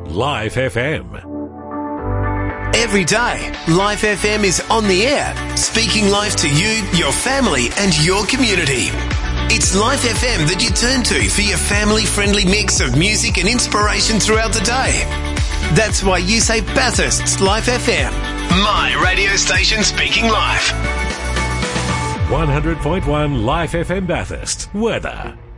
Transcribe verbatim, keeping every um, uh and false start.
Life F M. Every day, Life F M is on the air, speaking life to you, your family and your community. It's Life F M that you turn to for your family-friendly mix of music and inspiration throughout the day. That's why you say Bathurst's Life F M. My radio station speaking life. one hundred point one Life F M Bathurst. Weather.